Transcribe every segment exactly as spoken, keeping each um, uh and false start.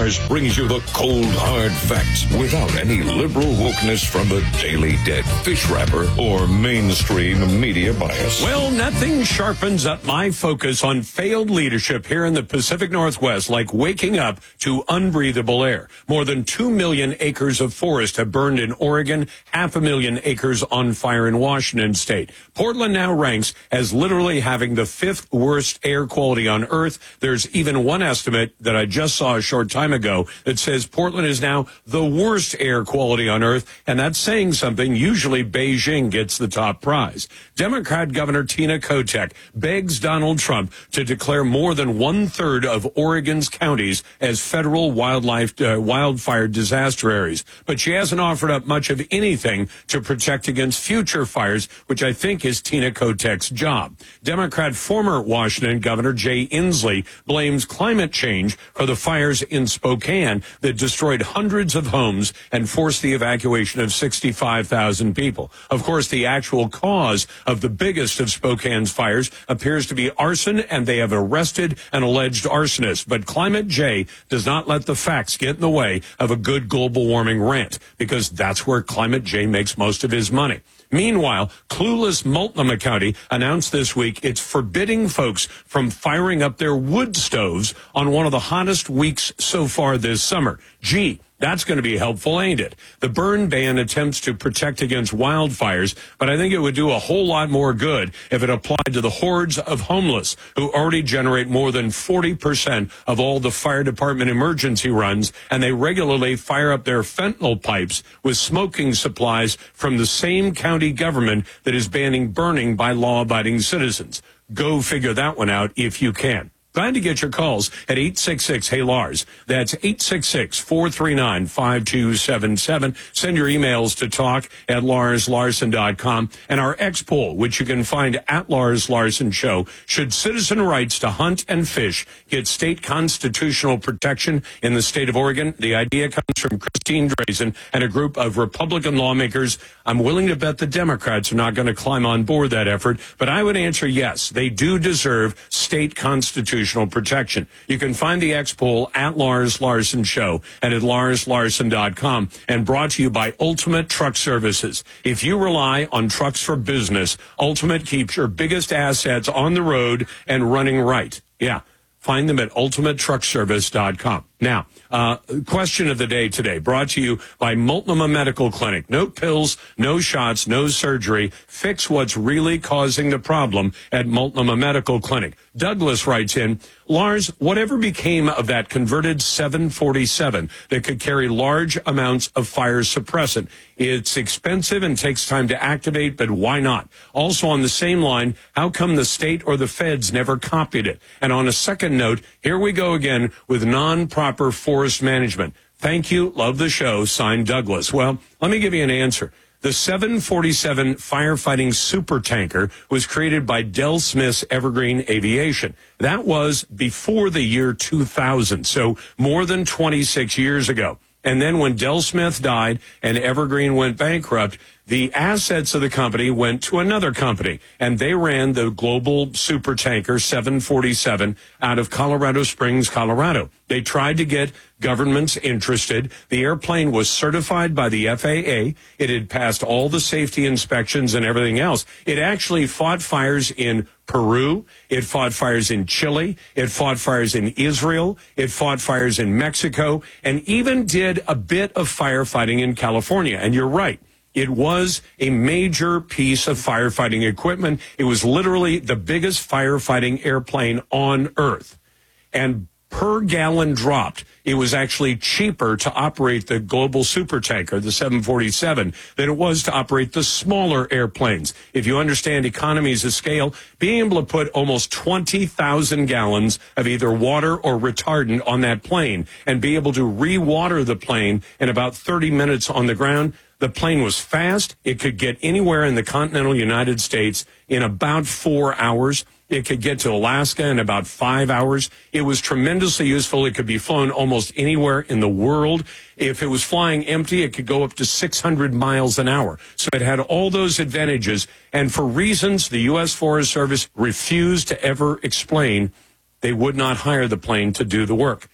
Lars brings you the cold, hard facts without any liberal wokeness from the Daily Dead, fish wrapper, or mainstream media bias. Well, nothing sharpens up my focus on failed leadership here in the Pacific Northwest like waking up to unbreathable air. More than two million acres of forest have burned in Oregon, half a million acres on fire in Washington state. Portland now ranks as literally having the fifth worst air quality on Earth. There's even one estimate that I just saw a short time ago that says Portland is now the worst air quality on Earth, and that's saying something. Usually Beijing gets the top prize. Democrat Governor Tina Kotek begs Donald Trump to declare more than one-third of Oregon's counties as federal wildlife uh, wildfire disaster areas, but she hasn't offered up much of anything to protect against future fires, which I think is Tina Kotek's job. Democrat former Washington Governor Jay Inslee blames climate change for the fires in Spokane that destroyed hundreds of homes and forced the evacuation of sixty-five thousand people. Of course, the actual cause of the biggest of Spokane's fires appears to be arson, and they have arrested an alleged arsonist. But Climate J does not let the facts get in the way of a good global warming rant, because that's where Climate J makes most of his money. Meanwhile, clueless Multnomah County announced this week it's forbidding folks from firing up their wood stoves on one of the hottest weeks so far this summer. Gee, that's going to be helpful, ain't it? The burn ban attempts to protect against wildfires, but I think it would do a whole lot more good if it applied to the hordes of homeless who already generate more than forty percent of all the fire department emergency runs, and they regularly fire up their fentanyl pipes with smoking supplies from the same county government that is banning burning by law-abiding citizens. Go figure that one out if you can. Glad to get your calls at eight six six, hey Lars. That's eight six six, four three nine, five two seven seven. Send your emails to talk at lars larson dot com. And our X poll, which you can find at Lars Larson Show. Should citizen rights to hunt and fish get state constitutional protection in the state of Oregon? The idea comes from Christine Drazen and a group of Republican lawmakers. I'm willing to bet the Democrats are not going to climb on board that effort, but I would answer yes, they do deserve state constitutional protection. You can find the X poll at Lars Larson Show and at lars larson dot com, and brought to you by Ultimate Truck Services. If you rely on trucks for business, Ultimate keeps your biggest assets on the road and running right. Yeah. Find them at ultimate truck service dot com. Now, uh, question of the day today, brought to you by Multnomah Medical Clinic. No pills, no shots, no surgery. Fix what's really causing the problem at Multnomah Medical Clinic. Douglas writes in, Lars, whatever became of that converted seven forty-seven that could carry large amounts of fire suppressant? It's expensive and takes time to activate, but why not? Also on the same line, how come the state or the feds never copied it? And on a second note, here we go again with non-proper forest management. Thank you. Love the show. Signed, Douglas. Well, let me give you an answer. The seven forty-seven firefighting supertanker was created by Del Smith's Evergreen Aviation. That was before the year two thousand, so more than twenty-six years ago. And then when Del Smith died and Evergreen went bankrupt, the assets of the company went to another company, and they ran the global supertanker seven forty-seven out of Colorado Springs, Colorado. They tried to get governments interested. The airplane was certified by the F A A. It had passed all the safety inspections and everything else. It actually fought fires in Peru. It fought fires in Chile. It fought fires in Israel. It fought fires in Mexico, and even did a bit of firefighting in California. And you're right. It was a major piece of firefighting equipment. It was literally the biggest firefighting airplane on Earth. And per gallon dropped, it was actually cheaper to operate the global supertanker, the seven forty-seven, than it was to operate the smaller airplanes. If you understand economies of scale, being able to put almost twenty thousand gallons of either water or retardant on that plane and be able to re-water the plane in about thirty minutes on the ground, the plane was fast. It could get anywhere in the continental United States in about four hours. It could get to Alaska in about five hours. It was tremendously useful. It could be flown almost anywhere in the world. If it was flying empty, it could go up to six hundred miles an hour. So it had all those advantages. And for reasons the U S Forest Service refused to ever explain, they would not hire the plane to do the work.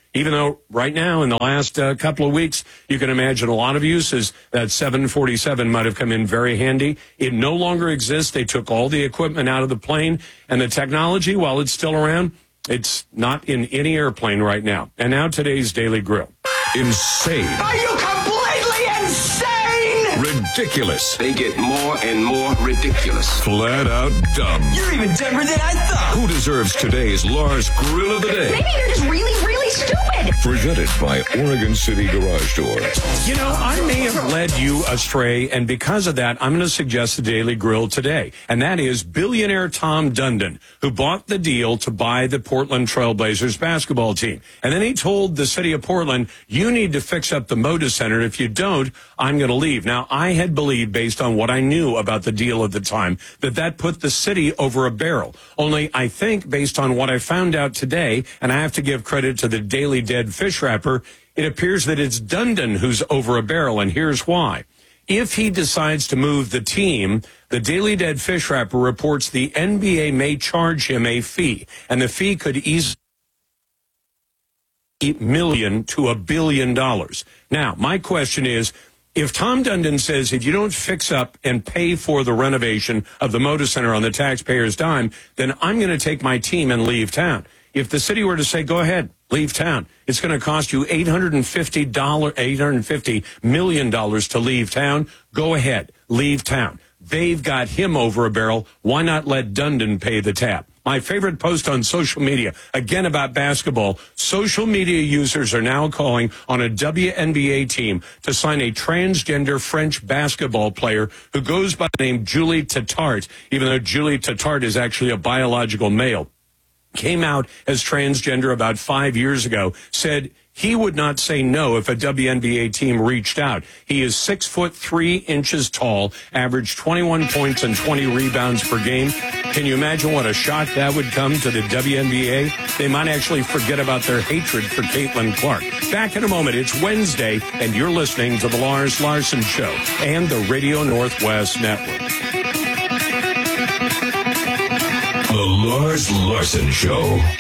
Even though right now, in the last uh, couple of weeks, you can imagine a lot of uses that seven forty-seven might have come in very handy. It no longer exists. They took all the equipment out of the plane, and the technology, while it's still around, it's not in any airplane right now. And now today's Daily Grill. Insane. Are you completely insane? Ridiculous. They get more and more ridiculous. Flat out dumb. You're even dumber than I thought. Who deserves today's Lars Grill of the Day? Maybe they're just really, really stupid. Presented by Oregon City Garage Door. You know, I may have led you astray, and because of that, I'm going to suggest the Daily Grill today. And that is billionaire Tom Dundon, who bought the deal to buy the Portland Trailblazers basketball team. And then he told the city of Portland, you need to fix up the Moda Center. If you don't, I'm going to leave. Now, I had believed, based on what I knew about the deal at the time, that that put the city over a barrel. Only I think, based on what I found out today, and I have to give credit to the Daily Dead fish wrapper, it appears that it's Dundon who's over a barrel, and here's why. If he decides to move the team, the Daily Dead fish wrapper reports the N B A may charge him a fee, and the fee could easily eight million to a billion dollars. Now, my question is, if Tom Dundon says, if you don't fix up and pay for the renovation of the Moda Center on the taxpayer's dime, then I'm going to take my team and leave town. If the city were to say, go ahead, leave town, it's going to cost you eight hundred fifty dollars, eight hundred fifty million dollars to leave town. Go ahead, leave town. They've got him over a barrel. Why not let Dundon pay the tab? My favorite post on social media, again about basketball, social media users are now calling on a W N B A team to sign a transgender French basketball player who goes by the name Julie Tatart, even though Julie Tatart is actually a biological male. Came out as transgender about five years ago, said he would not say no if a W N B A team reached out. He is six foot three inches tall, averaged twenty-one points and twenty rebounds per game. Can you imagine what a shock that would come to the W N B A? They might actually forget about their hatred for Caitlin Clark. Back in a moment. It's Wednesday, and you're listening to the Lars Larson Show and the Radio Northwest Network. The Lars Larson Show.